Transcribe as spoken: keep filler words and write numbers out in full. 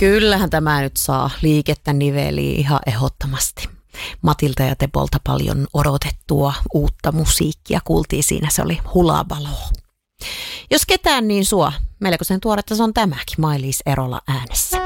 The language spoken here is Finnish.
Kyllähän tämä nyt saa liikettä niveliin ihan ehdottomasti. Matilta ja Tepolta paljon odotettua uutta musiikkia kuultiin siinä, se oli Hulabalo. Jos ketään niin sua, melkoisen tuoretta se on tämäkin, Mailis Erola äänessä.